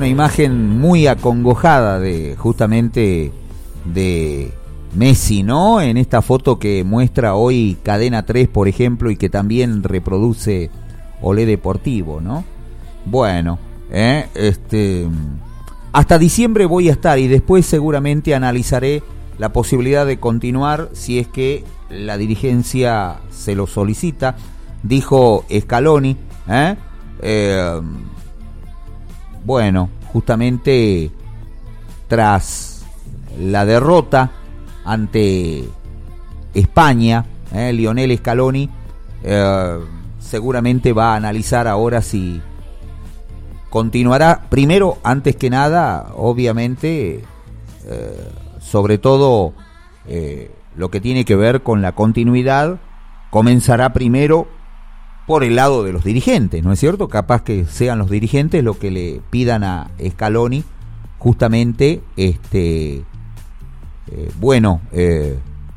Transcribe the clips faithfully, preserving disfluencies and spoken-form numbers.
imagen muy acongojada de justamente de Messi, ¿no? En esta foto que muestra hoy Cadena tres, por ejemplo, y que también reproduce Olé Deportivo, ¿no? Bueno, eh, este, hasta diciembre voy a estar y después seguramente analizaré la posibilidad de continuar si es que la dirigencia se lo solicita, dijo Scaloni, ¿eh? Eh, bueno, justamente tras la derrota ante España, eh, Lionel Scaloni eh, seguramente va a analizar ahora si continuará, primero, antes que nada, obviamente, eh, sobre todo eh, lo que tiene que ver con la continuidad, comenzará primero por el lado de los dirigentes, ¿no es cierto? Capaz que sean los dirigentes los que le pidan a Scaloni justamente, este, eh, bueno, eh,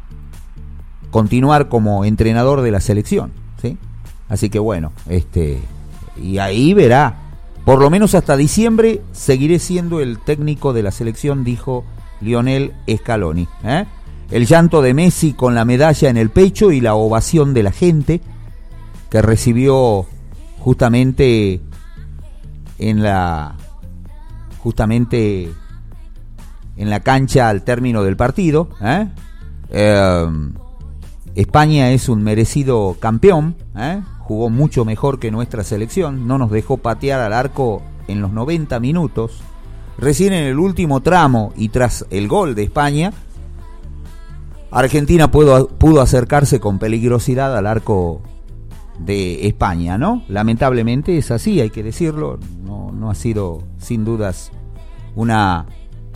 continuar como entrenador de la selección, ¿sí? Así que bueno, este, y ahí verá, por lo menos hasta diciembre seguiré siendo el técnico de la selección, dijo Lionel Scaloni, ¿eh? El llanto de Messi con la medalla en el pecho y la ovación de la gente que recibió justamente en la justamente en la cancha al término del partido, ¿eh? Eh, España es un merecido campeón, ¿eh? Jugó mucho mejor que nuestra selección, no nos dejó patear al arco en los noventa minutos. Recién en el último tramo y tras el gol de España, Argentina pudo, pudo acercarse con peligrosidad al arco de España, ¿no? Lamentablemente es así, hay que decirlo, no, no ha sido sin dudas una,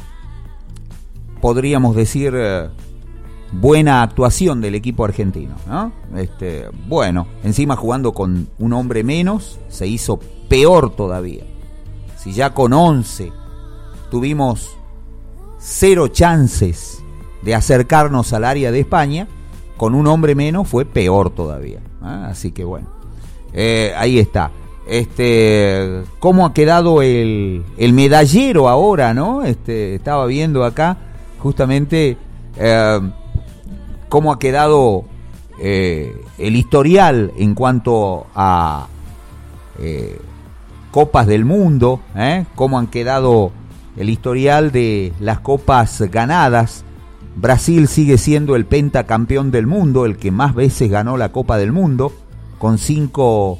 podríamos decir, eh, buena actuación del equipo argentino, ¿no? Este, bueno, encima jugando con un hombre menos, se hizo peor todavía. Si ya con once tuvimos cero chances de acercarnos al área de España, con un hombre menos fue peor todavía. ¿eh? Así que bueno, eh, ahí está. Este, ¿cómo ha quedado el, el medallero ahora, no? Este, estaba viendo acá justamente eh, cómo ha quedado eh, el historial en cuanto a eh, copas del mundo, ¿eh? Cómo han quedado el historial de las copas ganadas. Brasil sigue siendo el pentacampeón del mundo, el que más veces ganó la Copa del Mundo, con cinco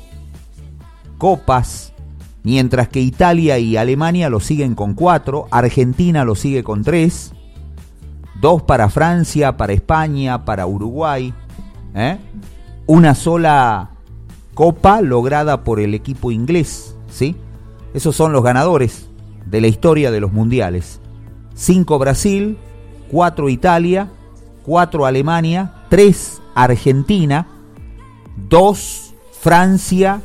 copas, mientras que Italia y Alemania lo siguen con cuatro, Argentina lo sigue con tres, dos para Francia, para España, para Uruguay, ¿eh? Una sola copa lograda por el equipo inglés, ¿sí? Esos son los ganadores de la historia de los mundiales. Cinco Brasil, cuatro Italia, cuatro Alemania, tres Argentina, dos Francia,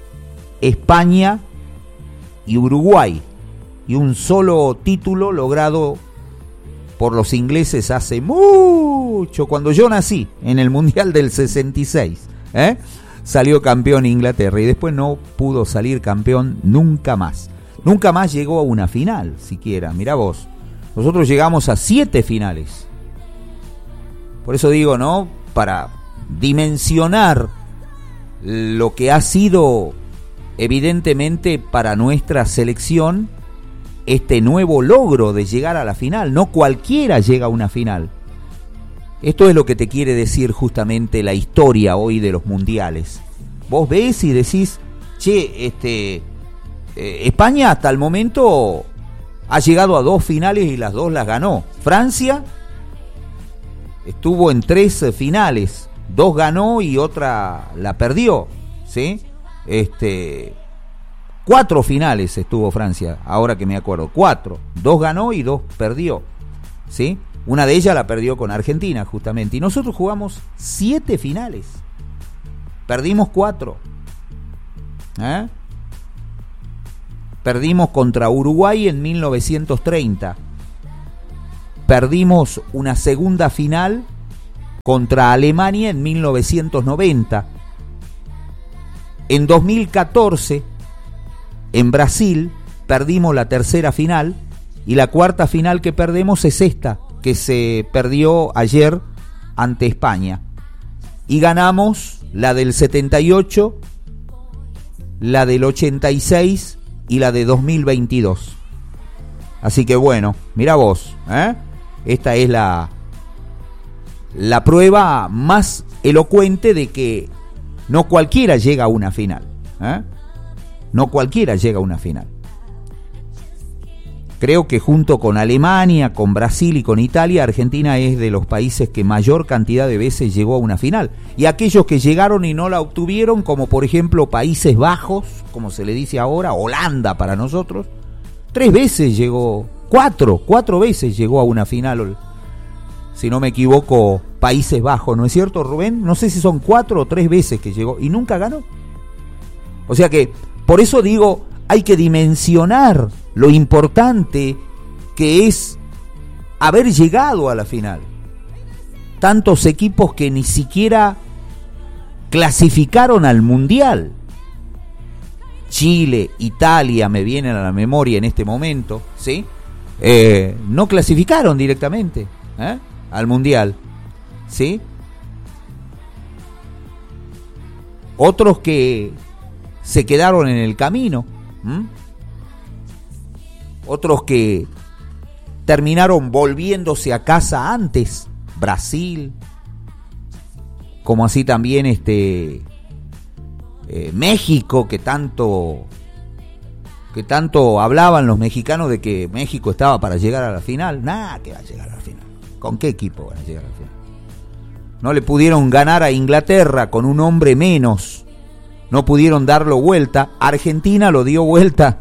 España y Uruguay, y un solo título logrado por los ingleses hace mucho, cuando yo nací, en el Mundial del sesenta y seis, ¿eh? Salió campeón Inglaterra y después no pudo salir campeón nunca más. Nunca más llegó a una final, siquiera, mirá vos. Nosotros llegamos a siete finales. Por eso digo, ¿no? Para dimensionar lo que ha sido evidentemente para nuestra selección este nuevo logro de llegar a la final. No cualquiera llega a una final. Esto es lo que te quiere decir justamente la historia hoy de los mundiales. Vos ves y decís, che, este, eh, España hasta el momento ha llegado a dos finales y las dos las ganó. Francia estuvo en tres finales, dos ganó y otra la perdió, ¿sí? Este, cuatro finales estuvo Francia, ahora que me acuerdo, cuatro, dos ganó y dos perdió, ¿sí? Una de ellas la perdió con Argentina justamente, y nosotros jugamos siete finales, perdimos cuatro, ¿eh? Perdimos contra Uruguay en mil novecientos treinta. Perdimos una segunda final contra Alemania en mil novecientos noventa. En dos mil catorce, en Brasil, perdimos la tercera final y la cuarta final que perdemos es esta, que se perdió ayer ante España. Y ganamos la del setenta y ocho, la del ochenta y seis y la de dos mil veintidós. Así que bueno, mira vos, ¿eh? Esta es la, la prueba más elocuente de que no cualquiera llega a una final, ¿eh? No cualquiera llega a una final. Creo que junto con Alemania, con Brasil y con Italia, Argentina es de los países que mayor cantidad de veces llegó a una final. Y aquellos que llegaron y no la obtuvieron, como por ejemplo Países Bajos, como se le dice ahora, Holanda para nosotros, tres veces llegó, cuatro, cuatro veces llegó a una final, si no me equivoco, Países Bajos, ¿no es cierto, Rubén? No sé si son cuatro o tres veces que llegó y nunca ganó. O sea que, por eso digo, hay que dimensionar lo importante que es haber llegado a la final. Tantos equipos que ni siquiera clasificaron al Mundial. Chile, Italia, me vienen a la memoria en este momento, ¿sí? Eh, no clasificaron directamente, ¿eh? al Mundial, ¿sí? Otros que se quedaron en el camino, ¿m? Otros que terminaron volviéndose a casa antes, Brasil, como así también este eh, México, que tanto que tanto hablaban los mexicanos de que México estaba para llegar a la final. Nada, que va a llegar a la final. ¿Con qué equipo van a llegar a la final? No le pudieron ganar a Inglaterra con un hombre menos. No pudieron darlo vuelta. Argentina lo dio vuelta.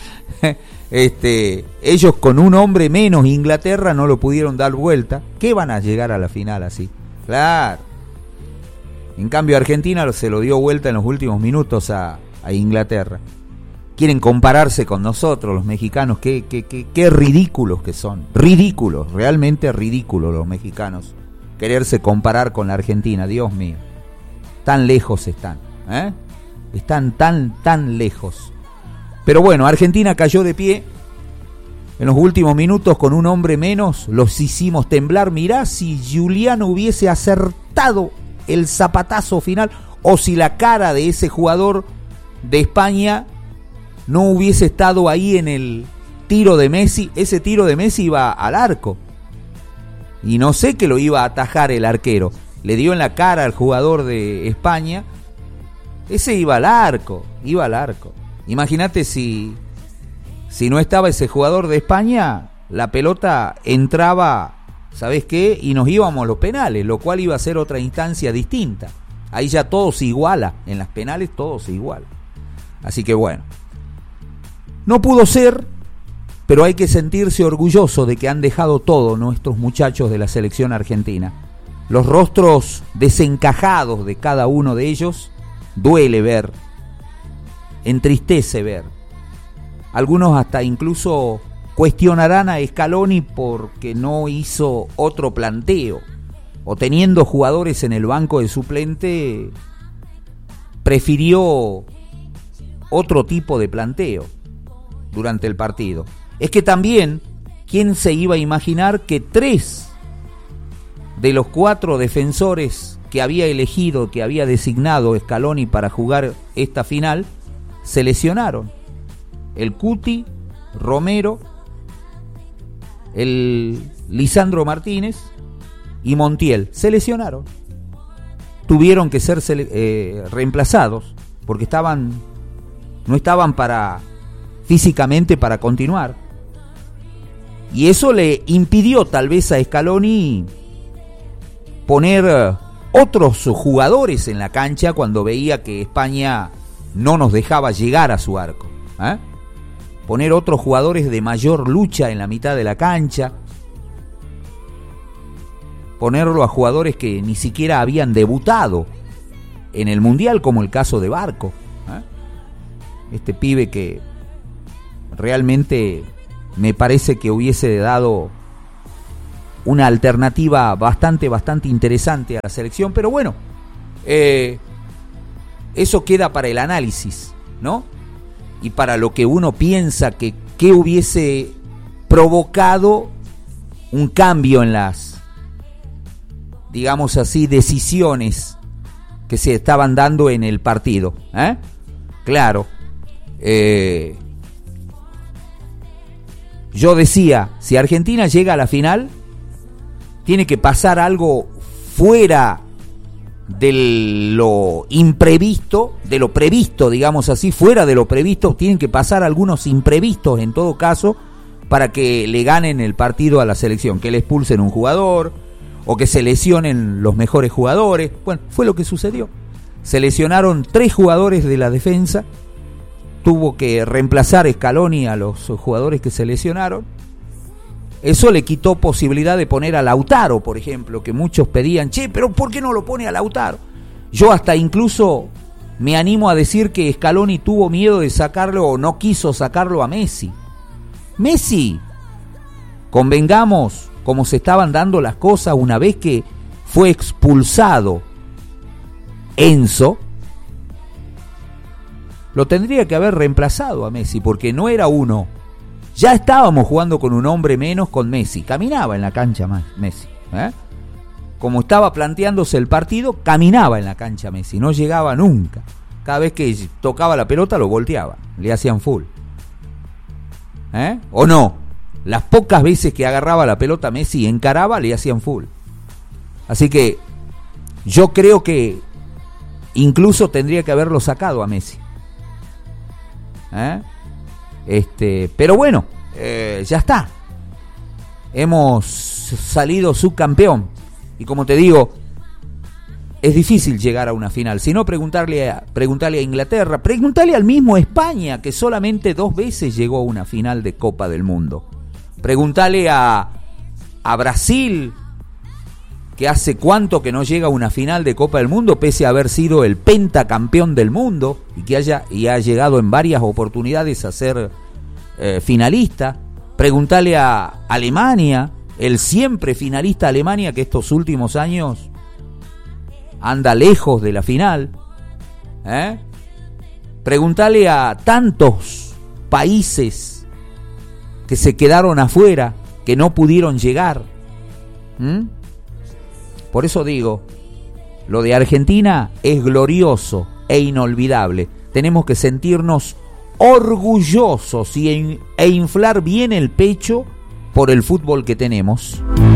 este, ellos con un hombre menos, Inglaterra no lo pudieron dar vuelta. ¿Qué van a llegar a la final así? Claro. En cambio Argentina se lo dio vuelta en los últimos minutos a, a Inglaterra. Quieren compararse con nosotros, los mexicanos. Qué, qué, qué, qué ridículos que son. Ridículos, realmente ridículos los mexicanos. Quererse comparar con la Argentina, Dios mío. Tan lejos están, ¿eh? Están tan, tan lejos. Pero bueno, Argentina cayó de pie en los últimos minutos con un hombre menos. Los hicimos temblar. Mirá si Giuliano hubiese acertado el zapatazo final, o si la cara de ese jugador de España no hubiese estado ahí en el tiro de Messi. Ese tiro de Messi iba al arco. Y no sé que lo iba a atajar el arquero. Le dio en la cara al jugador de España. Ese iba al arco, iba al arco. Imagínate si, si no estaba ese jugador de España, la pelota entraba, ¿sabes qué? Y nos íbamos a los penales, lo cual iba a ser otra instancia distinta. Ahí ya todo se iguala, en las penales todo se iguala. Así que bueno, no pudo ser, pero hay que sentirse orgulloso de que han dejado todo nuestros muchachos de la selección argentina. Los rostros desencajados de cada uno de ellos duele ver, entristece ver. Algunos hasta incluso cuestionarán a Scaloni porque no hizo otro planteo, o teniendo jugadores en el banco de suplente prefirió otro tipo de planteo durante el partido. Es que también, ¿quién se iba a imaginar que tres de los cuatro defensores que había elegido, que había designado Scaloni para jugar esta final, se lesionaron? El Cuti, Romero, el Lisandro Martínez y Montiel se lesionaron. Tuvieron que ser eh, reemplazados porque estaban no estaban para físicamente para continuar. Y eso le impidió tal vez a Scaloni poner otros jugadores en la cancha cuando veía que España no nos dejaba llegar a su arco, ¿eh? Poner otros jugadores de mayor lucha en la mitad de la cancha, ponerlo a jugadores que ni siquiera habían debutado en el Mundial, como el caso de Barco, ¿eh? Este pibe que realmente me parece que hubiese dado una alternativa bastante, bastante interesante a la selección, pero bueno, eh, eso queda para el análisis, ¿no? y para lo que uno piensa que, que hubiese provocado un cambio en las, digamos así, decisiones que se estaban dando en el partido, ¿eh? Claro, eh, yo decía, si Argentina llega a la final, tiene que pasar algo fuera de lo imprevisto, de lo previsto, digamos así, fuera de lo previsto, tienen que pasar algunos imprevistos en todo caso para que le ganen el partido a la selección, que le expulsen un jugador o que se lesionen los mejores jugadores. Bueno, fue lo que sucedió. Se lesionaron tres jugadores de la defensa, tuvo que reemplazar Scaloni a los jugadores que se lesionaron. Eso le quitó posibilidad de poner a Lautaro, por ejemplo, que muchos pedían, che, pero ¿por qué no lo pone a Lautaro? Yo hasta incluso me animo a decir que Scaloni tuvo miedo de sacarlo o no quiso sacarlo a Messi. Messi, convengamos cómo se estaban dando las cosas una vez que fue expulsado Enzo, lo tendría que haber reemplazado a Messi, porque no era uno. Ya estábamos jugando con un hombre menos con Messi. Caminaba en la cancha más Messi, ¿eh? Como estaba planteándose el partido, caminaba en la cancha Messi. No llegaba nunca. Cada vez que tocaba la pelota lo volteaba. Le hacían full. ¿Eh? ¿O no? Las pocas veces que agarraba la pelota Messi y encaraba, le hacían full. Así que yo creo que incluso tendría que haberlo sacado a Messi. ¿Eh? Este, pero bueno, eh, ya está. Hemos salido subcampeón. Y como te digo, es difícil llegar a una final. Si no, preguntarle a, preguntarle a Inglaterra, preguntarle al mismo España, que solamente dos veces llegó a una final de Copa del Mundo. Preguntarle a, a Brasil, que hace cuánto que no llega a una final de Copa del Mundo, pese a haber sido el pentacampeón del mundo y que haya y ha llegado en varias oportunidades a ser eh, finalista. Preguntarle a Alemania, el siempre finalista Alemania, que estos últimos años anda lejos de la final. ¿Eh? Preguntarle a tantos países que se quedaron afuera, que no pudieron llegar. ¿Mm? Por eso digo, lo de Argentina es glorioso e inolvidable. Tenemos que sentirnos orgullosos y, e inflar bien el pecho por el fútbol que tenemos.